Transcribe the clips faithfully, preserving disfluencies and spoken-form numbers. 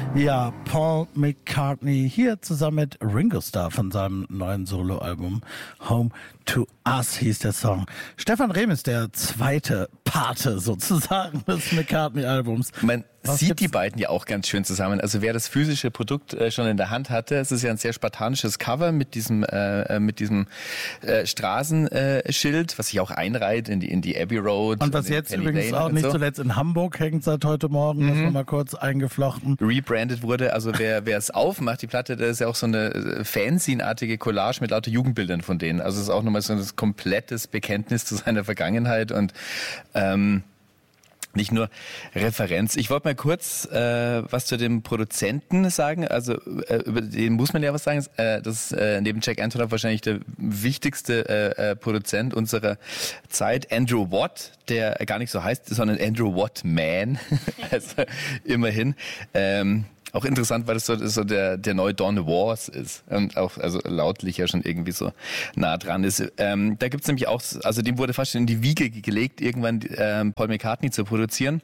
Ja, Paul McCartney hier zusammen mit Ringo Starr von seinem neuen Soloalbum Home to Us hieß der Song. Stefan Rehm ist der zweite Pate sozusagen des McCartney-Albums. Man Was sieht gibt's? die beiden ja auch ganz schön zusammen. Also wer das physische Produkt äh, schon in der Hand hatte, es ist ja ein sehr spartanisches Cover mit diesem äh, mit diesem äh, Straßenschild, äh, was sich auch einreiht in die in die Abbey Road. Und was in jetzt Penny übrigens Lane auch und nicht so zuletzt in Hamburg hängt seit heute Morgen, das Mhm. nochmal kurz eingeflochten. Rebrandet wurde. Also wer wer es aufmacht, die Platte, das ist ja auch so eine äh, Fanzine-artige Collage mit lauter Jugendbildern von denen. Also es ist auch nochmal so ein komplettes Bekenntnis zu seiner Vergangenheit und ähm, nicht nur Referenz. Ich wollte mal kurz äh, was zu dem Produzenten sagen. Also äh, über den muss man ja was sagen. Äh, das ist äh, neben Jack Antonoff wahrscheinlich der wichtigste äh, äh, Produzent unserer Zeit. Andrew Watt, der gar nicht so heißt, sondern Andrew Watt Man. Also immerhin. Ähm, Auch interessant, weil das so, so der, der neue Dawn Wars ist und auch also lautlich ja schon irgendwie so nah dran ist. Ähm, da gibt's nämlich auch, also dem wurde fast schon in die Wiege gelegt, irgendwann ähm, Paul McCartney zu produzieren.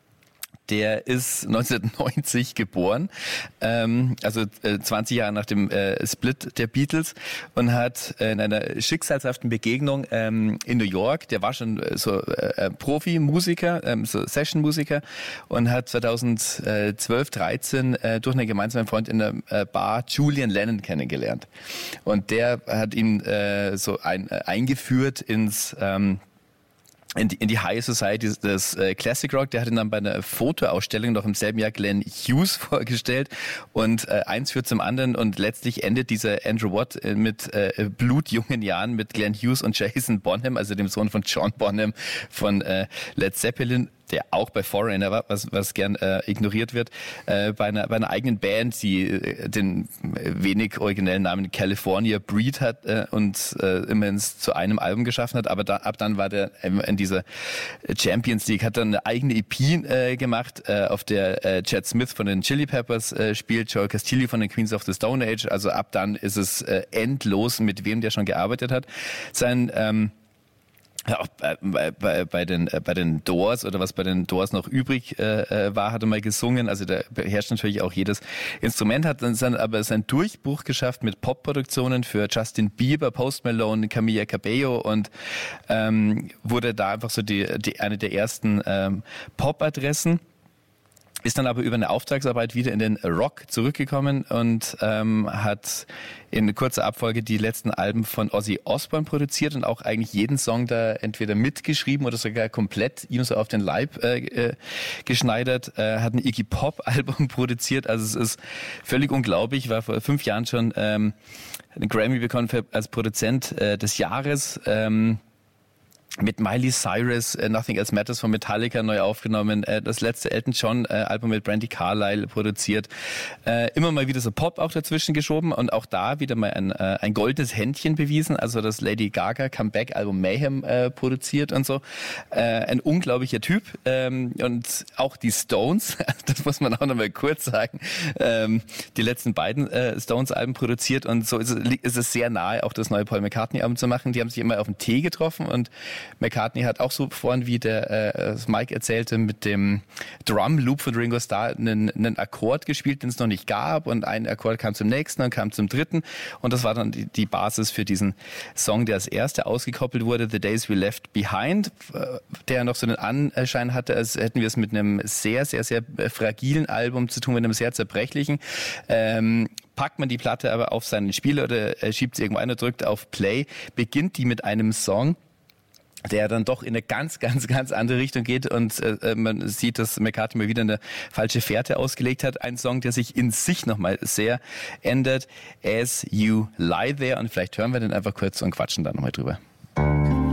Der ist neunzehnhundertneunzig geboren, ähm, also äh, zwanzig Jahre nach dem äh, Split der Beatles und hat äh, in einer schicksalshaften Begegnung ähm, in New York, der war schon äh, so äh, Profi-Musiker, ähm, so Session-Musiker und hat zweitausendzwölf, dreizehn äh, durch einen gemeinsamen Freund in der äh, Bar Julian Lennon kennengelernt. Und der hat ihn äh, so ein, äh, eingeführt ins ähm, In die, in die High Society des äh, Classic Rock. Der hat ihn dann bei einer Fotoausstellung noch im selben Jahr Glenn Hughes vorgestellt und äh, eins führt zum anderen und letztlich endet dieser Andrew Watt äh, mit äh, blutjungen Jahren mit Glenn Hughes und Jason Bonham, also dem Sohn von John Bonham von äh, Led Zeppelin, der auch bei Foreigner war, was, was gern äh, ignoriert wird, äh, bei, einer, bei einer eigenen Band, die äh, den wenig originellen Namen California Breed hat äh, und äh, immerhin zu einem Album geschaffen hat, aber da, ab dann war der ähm, in dieser Champions League, hat dann eine eigene E P äh, gemacht, äh, auf der äh, Chad Smith von den Chili Peppers äh, spielt, Joe Castillo von den Queens of the Stone Age, also ab dann ist es äh, endlos, mit wem der schon gearbeitet hat. Sein ähm, Ja, auch bei, bei, bei, den, bei den Doors oder was bei den Doors noch übrig äh, war, hat er mal gesungen. Also der beherrscht natürlich auch jedes Instrument, hat dann sein, aber seinen Durchbruch geschafft mit Pop-Produktionen für Justin Bieber, Post Malone, Camila Cabello und ähm, wurde da einfach so die, die eine der ersten ähm, Pop-Adressen. Ist dann aber über eine Auftragsarbeit wieder in den Rock zurückgekommen und ähm, hat in kurzer Abfolge die letzten Alben von Ozzy Osbourne produziert und auch eigentlich jeden Song da entweder mitgeschrieben oder sogar komplett ihm so auf den Leib äh, äh, geschneidert. Äh, hat ein Iggy Pop Album produziert, also es ist völlig unglaublich. War vor fünf Jahren schon ähm, einen Grammy bekommen für, als Produzent äh, des Jahres. Ähm, mit Miley Cyrus, uh, Nothing Else Matters von Metallica neu aufgenommen, uh, das letzte Elton John uh, Album mit Brandy Carlile produziert, uh, immer mal wieder so Pop auch dazwischen geschoben und auch da wieder mal ein, uh, ein goldenes Händchen bewiesen, also das Lady Gaga Comeback Album Mayhem uh, produziert und so, uh, ein unglaublicher Typ um, und auch die Stones, das muss man auch noch mal kurz sagen, um, die letzten beiden uh, Stones Alben produziert und so ist es, ist es sehr nahe, auch das neue Paul McCartney Album zu machen. Die haben sich immer auf den Tee getroffen und McCartney hat auch so vorhin, wie der äh, Mike erzählte, mit dem Drum Loop von Ringo Starr einen, einen Akkord gespielt, den es noch nicht gab und ein Akkord kam zum nächsten und kam zum dritten und das war dann die, die Basis für diesen Song, der als erster ausgekoppelt wurde, The Days We Left Behind, der noch so einen Anschein hatte, als hätten wir es mit einem sehr, sehr, sehr fragilen Album zu tun, mit einem sehr zerbrechlichen. Ähm, packt man die Platte aber auf seinen Spieler oder äh, schiebt sie irgendwo ein und drückt auf Play, beginnt die mit einem Song, der dann doch in eine ganz, ganz, ganz andere Richtung geht und äh, man sieht, dass McCartney mal wieder eine falsche Fährte ausgelegt hat. Ein Song, der sich in sich nochmal sehr ändert. As You Lie There und vielleicht hören wir den einfach kurz und quatschen da nochmal drüber.